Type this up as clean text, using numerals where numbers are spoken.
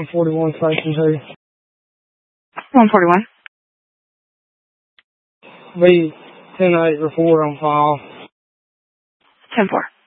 141 Station 2. 141. Be 10-8 report on file. 10-4.